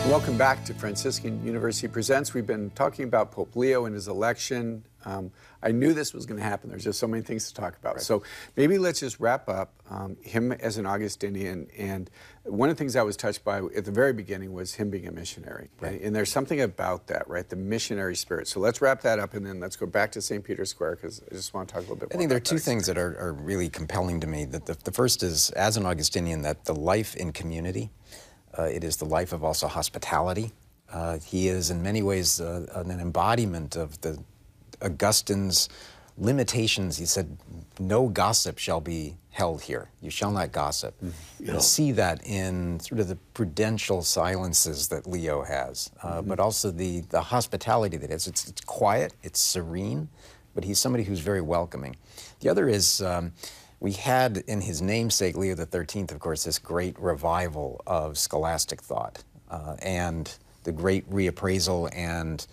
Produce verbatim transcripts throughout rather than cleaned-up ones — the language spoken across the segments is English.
Welcome back to Franciscan University Presents. We've been talking about Pope Leo and his election. Um, I knew this was going to happen. There's just so many things to talk about. Right. So maybe let's just wrap up um, him as an Augustinian. And one of the things I was touched by at the very beginning was him being a missionary. Right? And there's something about that, right? The missionary spirit. So let's wrap that up and then let's go back to Saint Peter's Square because I just want to talk a little bit more. I think there are about two that things that are, are really compelling to me. That the, the first is, as an Augustinian, that the life in community, uh, it is the life of also hospitality. Uh, he is, in many ways, uh, an embodiment of the Augustine's limitations. He said, no gossip shall be held here. You shall not gossip. Mm-hmm. You'll see that in sort of the prudential silences that Leo has, uh, mm-hmm. but also the, the hospitality that is. It's, it's quiet, it's serene, but he's somebody who's very welcoming. The other is, um, we had in his namesake, Leo the thirteenth, of course, this great revival of scholastic thought, uh, and the great reappraisal and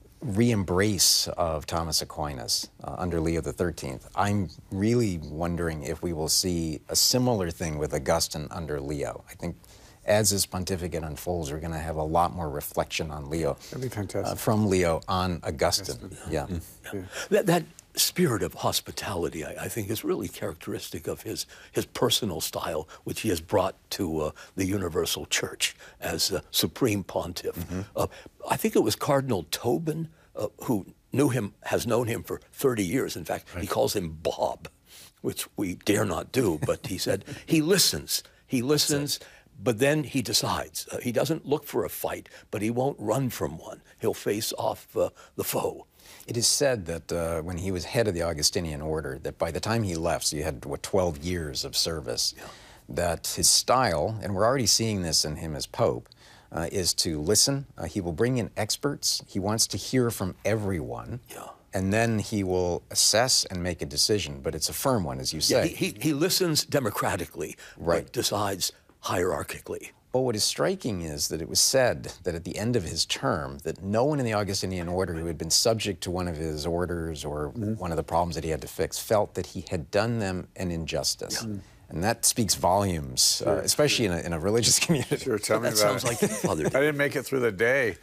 re-embrace of Thomas Aquinas uh, under Leo the thirteenth. I'm really wondering if we will see a similar thing with Augustine under Leo. I think as his pontificate unfolds, we're going to have a lot more reflection on Leo. That'd be fantastic. Uh, from Leo on Augustine. Augustine. Yeah. Yeah. Yeah. That, that spirit of hospitality, I, I think, is really characteristic of his, his personal style, which he has brought to uh, the Universal Church as uh, Supreme Pontiff. Mm-hmm. uh, I think it was Cardinal Tobin, uh, who knew him, has known him for thirty years. In fact, right. He calls him Bob, which we dare not do, but he said he listens. He listens, but then he decides. Uh, he doesn't look for a fight, but he won't run from one. He'll face off uh, the foe. It is said that uh, when he was head of the Augustinian order, that by the time he left, so you had, what, twelve years of service, yeah. that his style, and we're already seeing this in him as Pope, uh, is to listen. Uh, he will bring in experts. He wants to hear from everyone. Yeah. And then he will assess and make a decision, but it's a firm one, as you say. Yeah, he, he, he listens democratically, right. but decides hierarchically. But what is striking is that it was said that at the end of his term, that no one in the Augustinian order who had been subject to one of his orders or mm-hmm. one of the problems that he had to fix felt that he had done them an injustice. Yeah. And that speaks volumes, sure, uh, especially sure. in, a, in a religious community. Sure, tell me that about sounds like Father. I didn't make it through the day.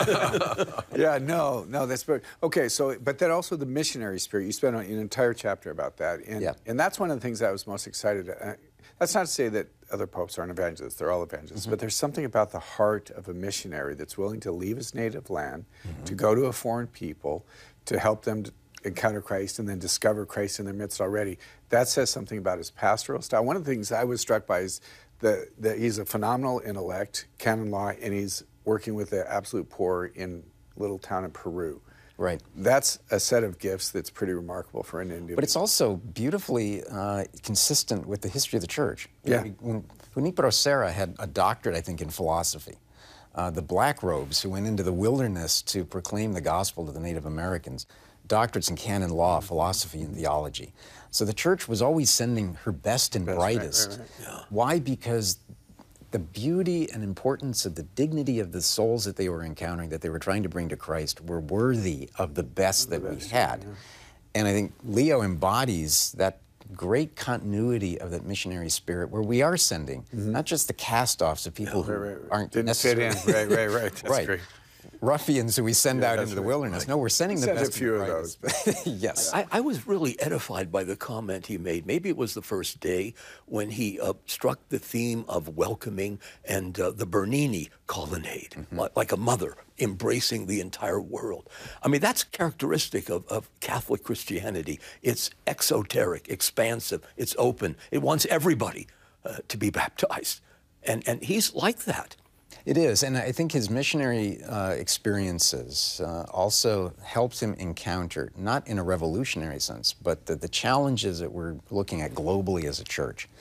Yeah, no, no, that's very, okay, so, but then also the missionary spirit, you spent an entire chapter about that. And, yeah. and that's one of the things I was most excited at. That's not to say that other popes aren't evangelists, they're all evangelists, mm-hmm. but there's something about the heart of a missionary that's willing to leave his native land, mm-hmm. to go to a foreign people, to help them to encounter Christ and then discover Christ in their midst already. That says something about his pastoral style. One of the things I was struck by is that, that he's a phenomenal intellect, canon law, and he's working with the absolute poor in a little town in Peru. Right. That's a set of gifts that's pretty remarkable for an Indian. But it's also beautifully uh, consistent with the history of the church. Yeah. When Junipero Serra had a doctorate, I think, in philosophy. Uh, the black robes who went into the wilderness to proclaim the gospel to the Native Americans, doctorates in canon law, philosophy, and theology. So the church was always sending her best and best, brightest. Right, right, right. Yeah. Why? Because the beauty and importance of the dignity of the souls that they were encountering, that they were trying to bring to Christ, were worthy of the best that we had. Yeah. And I think Leo embodies that great continuity of that missionary spirit where we are sending, mm-hmm. not just the cast-offs of people yeah, who right, right, right. aren't Didn't necessarily... fit in. Right, right, right. That's right. great. Ruffians who we send yeah, out into the right. wilderness. Like, no, we're sending the best. A few of those. Yes. I, I was really edified by the comment he made. Maybe it was the first day when he uh, struck the theme of welcoming and uh, the Bernini colonnade, mm-hmm. like, like a mother embracing the entire world. I mean, that's characteristic of, of Catholic Christianity. It's exoteric, expansive, it's open. It wants everybody uh, to be baptized. And, and he's like that. It is, and I think his missionary uh, experiences uh, also helped him encounter, not in a revolutionary sense, but the, the challenges that we're looking at globally as a church.